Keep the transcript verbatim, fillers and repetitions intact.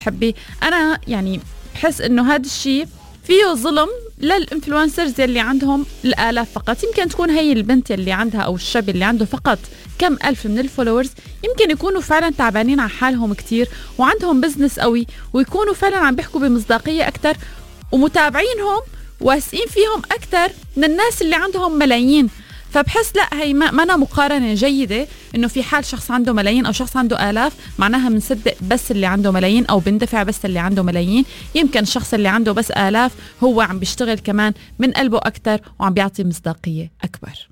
حبي أنا يعني بحس إنه هذا الشيء فيه ظلم للإنفلونسرز اللي عندهم الآلاف فقط. يمكن تكون هي البنت اللي عندها أو الشاب اللي عنده فقط كم ألف من الفولورز، يمكن يكونوا فعلا تعبانين على حالهم كتير وعندهم بزنس قوي، ويكونوا فعلا عم بيحكوا بمصداقية أكتر ومتابعينهم واثقين فيهم أكتر من الناس اللي عندهم ملايين. فبحس لا، هي ما أنا مقارنة جيدة إنه في حال شخص عنده ملايين أو شخص عنده آلاف معناها بنصدق بس اللي عنده ملايين أو بندفع بس اللي عنده ملايين. يمكن الشخص اللي عنده بس آلاف هو عم بيشتغل كمان من قلبه أكتر وعم بيعطي مصداقية أكبر.